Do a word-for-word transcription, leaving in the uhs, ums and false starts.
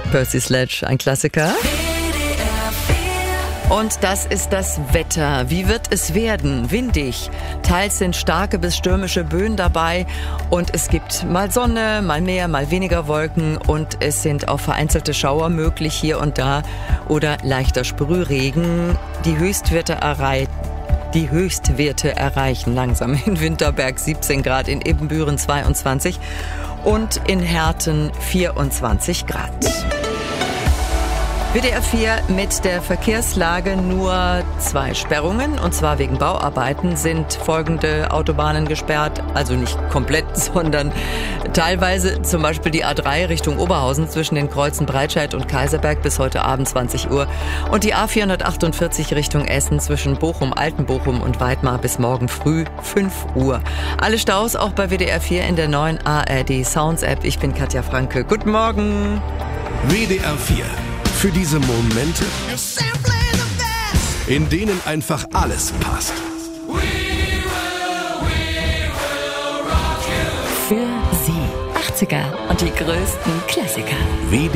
Percy Sledge, ein Klassiker. Und das ist das Wetter. Wie wird es werden? Windig. Teils sind starke bis stürmische Böen dabei und es gibt mal Sonne, mal mehr, mal weniger Wolken und es sind auch vereinzelte Schauer möglich hier und da oder leichter Sprühregen. Die Höchstwerte erreichen. Die Höchstwerte erreichen langsam in Winterberg siebzehn Grad, in Ibbenbüren zweiundzwanzig und in Herten vierundzwanzig Grad. W D R vier mit der Verkehrslage: nur zwei Sperrungen, und zwar wegen Bauarbeiten sind folgende Autobahnen gesperrt, also nicht komplett, sondern teilweise, zum Beispiel die A drei Richtung Oberhausen zwischen den Kreuzen Breitscheid und Kaiserberg bis heute Abend zwanzig Uhr und die A vierhundertachtundvierzig Richtung Essen zwischen Bochum, Altenbochum und Weidmar bis morgen früh fünf Uhr. Alle Staus auch bei W D R vier in der neuen A R D Sounds App. Ich bin Katja Franke. Guten Morgen. W D R vier. Für diese Momente, in denen einfach alles passt. Für Sie achtziger und die größten Klassiker. W D R